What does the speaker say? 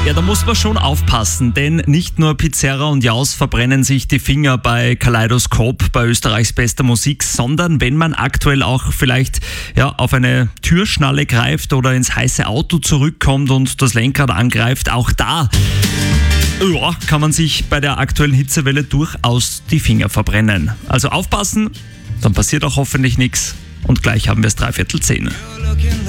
Ja, da muss man schon aufpassen, denn nicht nur Pizzerra und Jaus verbrennen sich die Finger bei Kaleidoskop, bei Österreichs bester Musik, sondern wenn man aktuell auch vielleicht auf eine Türschnalle greift oder ins heiße Auto zurückkommt und das Lenkrad angreift, auch da kann man sich bei der aktuellen Hitzewelle durchaus die Finger verbrennen. Also aufpassen, dann passiert auch hoffentlich nichts und gleich haben wir es 9:45.